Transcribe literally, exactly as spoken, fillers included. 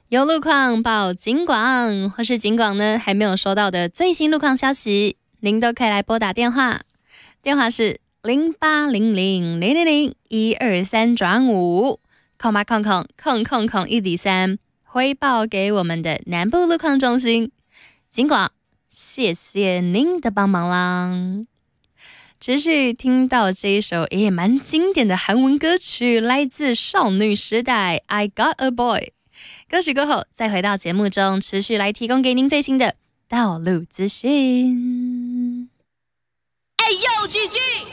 有路况报警广，或是警广呢还没有收到的最新路况消息，您都可以来拨打电话，电话是零八零零零零零一二三转五，空八空空空空空一底三，回报给我们的南部路况中心。警广，谢谢您的帮忙啦！持续听到这一首也蛮经典的韩文歌曲，来自少女时代《I Got a Boy》。歌曲过后，再回到节目中，持续来提供给您最新的道路资讯。 哎呦，G G！